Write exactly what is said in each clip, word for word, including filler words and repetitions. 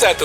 satu.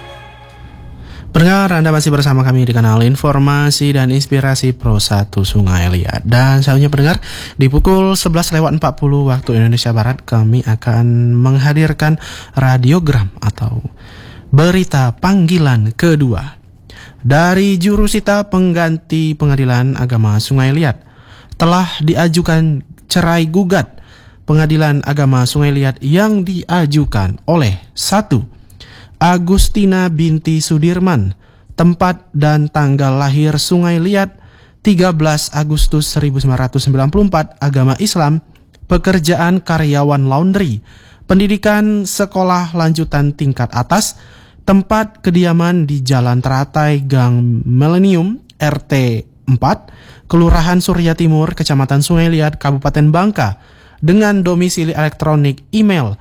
Pendengar, Anda masih bersama kami di kanal Informasi dan Inspirasi Pro satu Sungai Liat. Dan selanjutnya pendengar, di pukul sebelas lewat empat puluh waktu Indonesia Barat, kami akan menghadirkan radiogram atau berita panggilan kedua dari jurusita pengganti Pengadilan Agama Sungai Liat. Telah diajukan cerai gugat Pengadilan Agama Sungai Liat yang diajukan oleh satu. Agustina binti Sudirman, tempat dan tanggal lahir Sungai Liat tiga belas Agustus seribu sembilan ratus sembilan puluh empat, agama Islam, pekerjaan karyawan laundry, pendidikan sekolah lanjutan tingkat atas, tempat kediaman di Jalan Teratai Gang Millennium R T empat, Kelurahan Surya Timur, Kecamatan Sungai Liat, Kabupaten Bangka, dengan domisili elektronik email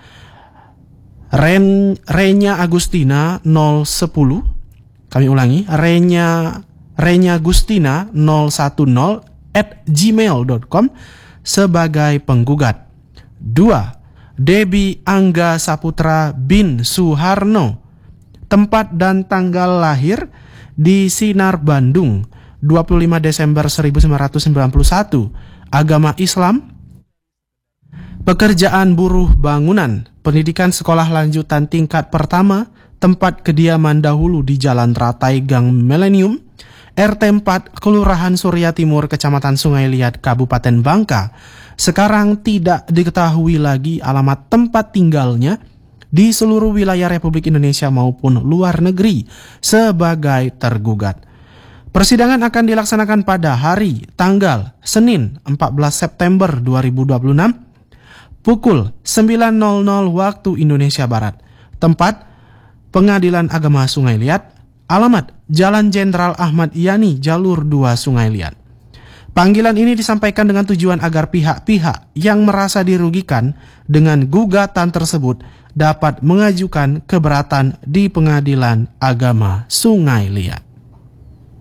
Ren, Renya Agustina nol sepuluh, kami ulangi, Renya Renya Agustina nol sepuluh at gmail dot com sebagai penggugat. Dua. Debbie Angga Saputra bin Suharno, tempat dan tanggal lahir di Sinar Bandung dua puluh lima Desember seribu sembilan ratus sembilan puluh satu, agama Islam, pekerjaan buruh bangunan, pendidikan sekolah lanjutan tingkat pertama, tempat kediaman dahulu di Jalan Teratai Gang Millennium, R T empat, Kelurahan Surya Timur, Kecamatan Sungai Liat, Kabupaten Bangka. Sekarang tidak diketahui lagi alamat tempat tinggalnya di seluruh wilayah Republik Indonesia maupun luar negeri sebagai tergugat. Persidangan akan dilaksanakan pada hari tanggal Senin empat belas September dua ribu dua puluh enam pukul sembilan nol nol waktu Indonesia Barat. Tempat Pengadilan Agama Sungai Liat, alamat Jalan Jenderal Ahmad Yani, Jalur dua Sungai Liat. Panggilan ini disampaikan dengan tujuan agar pihak-pihak yang merasa dirugikan dengan gugatan tersebut dapat mengajukan keberatan di Pengadilan Agama Sungai Liat.